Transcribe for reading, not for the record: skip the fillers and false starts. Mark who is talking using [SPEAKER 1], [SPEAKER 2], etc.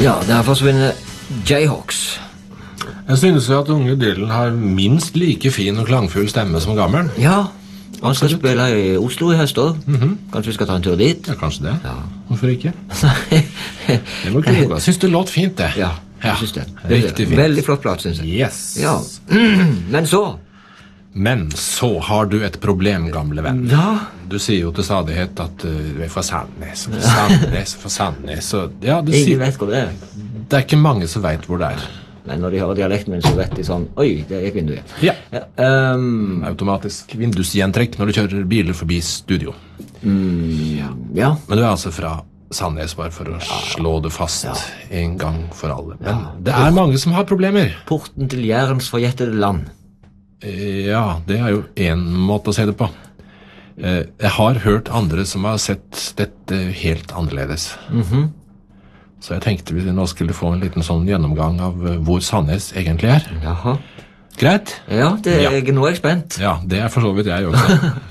[SPEAKER 1] Ja, der forsvinner Jayhawks.
[SPEAKER 2] Jeg synes jo at unge Dylan har minst like fin og klangfull stemme som gammel.
[SPEAKER 1] Ja, han skal
[SPEAKER 2] Absolutt.
[SPEAKER 1] spille i Oslo i høst også. Kanskje vi skal ta en tur dit?
[SPEAKER 2] Ja, kanskje det.
[SPEAKER 1] Ja.
[SPEAKER 2] Hvorfor ikke? Det var klokt. Jeg synes det låt fint, det.
[SPEAKER 1] Ja,
[SPEAKER 2] Ja,
[SPEAKER 1] jeg synes det.
[SPEAKER 2] riktig fint.
[SPEAKER 1] Veldig flott plass, synes jeg.
[SPEAKER 2] Yes.
[SPEAKER 1] Ja, men så...
[SPEAKER 2] Men så har du et problem, gamle venn.
[SPEAKER 1] Ja,
[SPEAKER 2] Du sier jo til stadighet at du er fra Sandnes, fra Sandnes, så ja,
[SPEAKER 1] ingen vet hvor det er.
[SPEAKER 2] det er ikke mange som vet hvor det er.
[SPEAKER 1] Men når de hører dialekten min, så vet de sånn, oi, det gikk vinduet.
[SPEAKER 2] Ja.
[SPEAKER 1] Ja,
[SPEAKER 2] Automatisk vindusgjentrekk når du kjører biler forbi studio.
[SPEAKER 1] ja,
[SPEAKER 2] Men du er altså fra Sandnes, bare for å slå det fast en gang for alle. Men det er mange som har problemer.
[SPEAKER 1] porten til Jærens forjettede land.
[SPEAKER 2] Ja, det er jo en måte å se det på. Jeg har hørt andre som har sett dette helt annerledes. Så jeg tenkte vi nå skulle få en liten sånn gjennomgang av hvor Sandnes egentlig er.
[SPEAKER 1] Jaha.
[SPEAKER 2] Greit?
[SPEAKER 1] Ja, nå er jeg spent.
[SPEAKER 2] Ja, det er for så vidt jeg også.